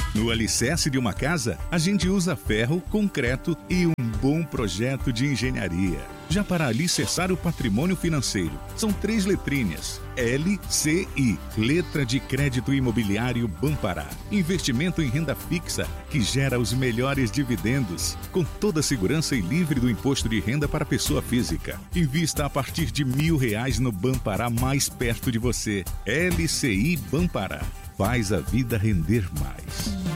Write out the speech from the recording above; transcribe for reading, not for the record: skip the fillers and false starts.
No alicerce de uma casa, a gente usa ferro, concreto e um bom projeto de engenharia. Já para alicerçar o patrimônio financeiro, são 3 letrinhas. LCI, Letra de Crédito Imobiliário Banpará. Investimento em renda fixa que gera os melhores dividendos, com toda a segurança e livre do imposto de renda para pessoa física. Invista a partir de R$1.000 no Banpará mais perto de você. LCI Banpará. Faz a vida render mais.